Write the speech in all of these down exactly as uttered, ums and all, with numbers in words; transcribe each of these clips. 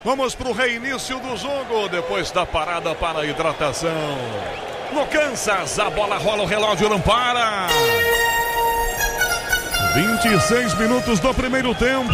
Vamos para o reinício do jogo, depois da parada para a hidratação. No Kansas, a bola rola, o relógio não para. vinte e seis minutos do primeiro tempo.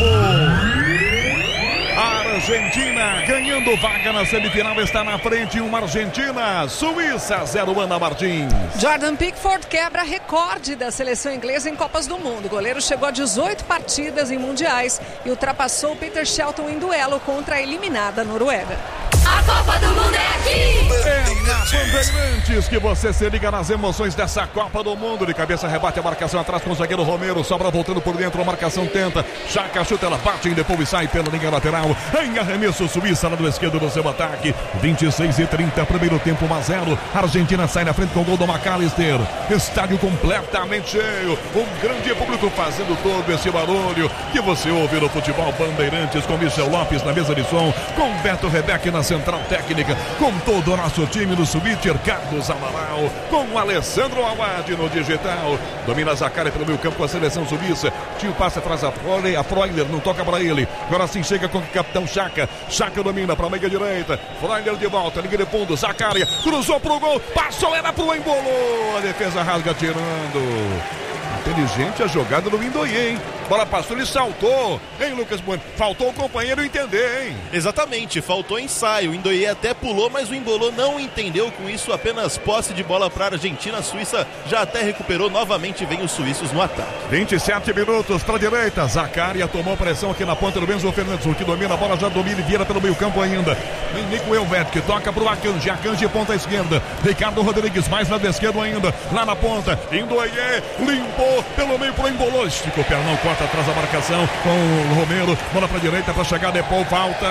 A Argentina ganhando vaga na semifinal, está na frente uma Argentina, Suíça zero, Ana Martins. Jordan Pickford quebra recorde da seleção inglesa em Copas do Mundo. O goleiro chegou a dezoito partidas em mundiais e ultrapassou Peter Shilton em duelo contra a eliminada Noruega. A Copa do Mundo é aqui! É na Bandeirantes que você se liga nas emoções dessa Copa do Mundo. De cabeça rebate a marcação atrás com o zagueiro Romero. Sobra voltando por dentro, a marcação tenta. Chaka chuta, ela bate, depois sai pela linha lateral. Em arremesso, Suíça lado esquerdo do seu ataque. vinte e seis e trinta, primeiro tempo, um a zero. Argentina sai na frente com o gol do McAllister. Estádio completamente cheio. Um grande público fazendo todo esse barulho que você ouve no futebol Bandeirantes, com Michel Lopes na mesa de som, com Beto Rebeck na central técnica, com todo o nosso time no Switcher, Carlos Amaral, com o Alessandro Awad no digital. Domina Zaccaria pelo meio campo com a seleção suíça. Tio passa atrás a Freuler, a Freuler não toca para ele. Agora sim chega com o capitão Chaka. Chaka domina para a meia direita. Freuler de volta, liga de fundo. Zaccaria cruzou pro gol, passou, era pro embolou. A defesa rasga tirando. Inteligente a jogada do Indoie, hein? Bola passou, ele saltou, hein, Lucas Bueno? Faltou o companheiro entender, hein? Exatamente, faltou ensaio. O Indoie até pulou, mas o Embolou não entendeu. Com isso, apenas posse de bola para a Argentina. A Suíça já até recuperou. Novamente vem os suíços no ataque. vinte e sete minutos para a direita. Zaccaria tomou pressão aqui na ponta do Enzo Fernandes. O que domina a bola já domina e vira pelo meio campo ainda. Vem Nico Elvete, que toca para o Akanji. Akanji ponta esquerda. Ricardo Rodrigues mais lado esquerdo ainda. Lá na ponta. Indoie limpou pelo meio pro Embolou. Esticou o pernão, corta atrás da marcação com o Romero. Bola para a direita para chegar. Depois falta.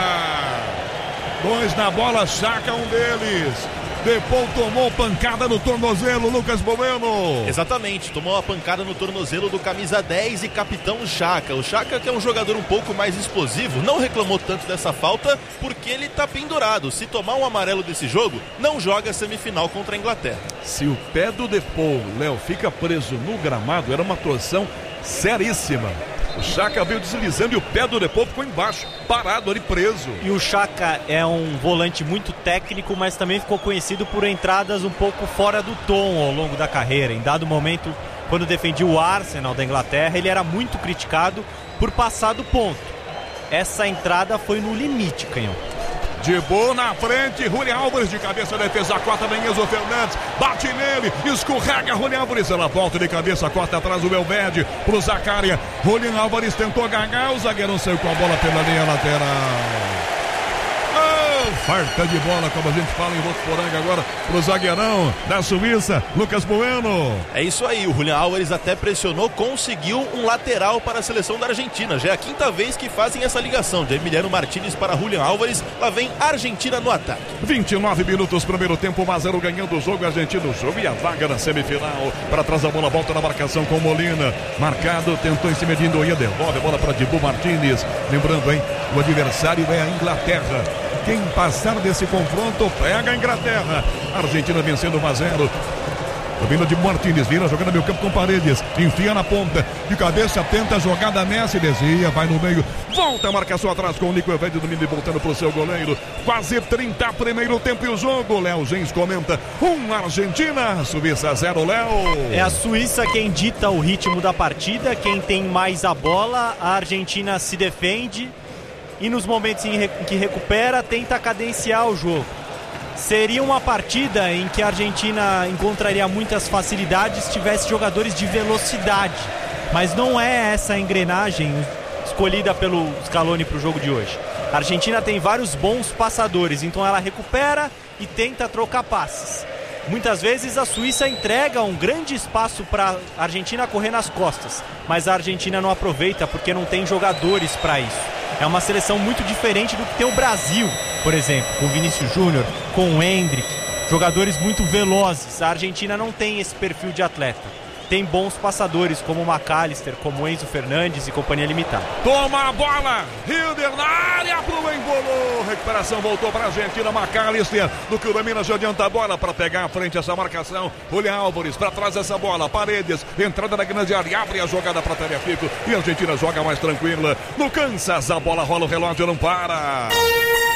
Dois na bola, Chaka um deles. Depois tomou pancada no tornozelo, Lucas Bueno. Exatamente, tomou a pancada no tornozelo do camisa dez e capitão Chaka. O Chaka, que é um jogador um pouco mais explosivo, não reclamou tanto dessa falta porque ele tá pendurado. Se tomar um amarelo desse jogo, não joga a semifinal contra a Inglaterra. Se o pé do Depou, Léo, fica preso no gramado, era uma torção seríssima. O Chaka veio deslizando e o pé do Depou ficou embaixo, parado ali, preso. E o Chaka é um volante muito técnico, mas também ficou conhecido por entradas um pouco fora do tom ao longo da carreira. Em dado momento, quando defendia o Arsenal da Inglaterra, ele era muito criticado por passar do ponto. Essa entrada foi no limite, Canhão. De boa na frente, Julián Álvares de cabeça, defesa, corta bem Enzo Fernandes, bate nele, escorrega Julián Álvares, ela volta de cabeça, corta atrás o Elvede pro Zaccaria. Julián Álvares tentou ganhar, o zagueirão saiu com a bola pela linha lateral. Farta de bola, como a gente fala em Votuporanga agora, pro zagueirão da Suíça, Lucas Bueno. É isso aí, o Julián Álvares até pressionou, conseguiu um lateral para a seleção da Argentina. Já é a quinta vez que fazem essa ligação de Emiliano Martínez para Julián Álvares. Lá vem a Argentina no ataque. vinte e nove minutos, primeiro tempo, um a zero ganhando o jogo, Argentina o jogo e a vaga na semifinal. Para trás a bola, volta na marcação com Molina. Marcado, tentou em cima de Indoie, devolve a bola para Dibu Martínez. Lembrando, hein, o adversário é a Inglaterra. Quem passar desse confronto pega a Inglaterra. Argentina vencendo um a zero. Domina de Martínez, vira jogando meio campo com Paredes, enfia na ponta, de cabeça, tenta a jogada nessa e desvia, vai no meio, volta a marcação atrás com o Nico Elvede, domina e voltando pro seu goleiro. Quase trinta, primeiro tempo e o jogo. Léo Gens comenta, um Argentina, Suíça zero, Léo. É a Suíça quem dita o ritmo da partida, quem tem mais a bola, a Argentina se defende e nos momentos em que recupera, tenta cadenciar o jogo. Seria uma partida em que a Argentina encontraria muitas facilidades se tivesse jogadores de velocidade, mas não é essa a engrenagem escolhida pelo Scaloni para o jogo de hoje. A Argentina tem vários bons passadores, então ela recupera e tenta trocar passes. Muitas vezes a Suíça entrega um grande espaço para a Argentina correr nas costas, mas a Argentina não aproveita porque não tem jogadores para isso. É uma seleção muito diferente do que tem o Brasil, por exemplo, com o Vinícius Júnior, com o Endrick, jogadores muito velozes. A Argentina não tem esse perfil de atleta. Tem bons passadores como o McAllister, como o Enzo Fernandes e companhia limitada. Toma a bola, Hilder na área pro Embolou. Recuperação voltou para a Argentina, McAllister, do que o domina já adianta a bola para pegar à frente essa marcação. Julián Álvares para trás essa bola, Paredes, entrada na grande área, abre a jogada para Tagliafico e a Argentina joga mais tranquila. No Kansas, a bola rola, o relógio não para.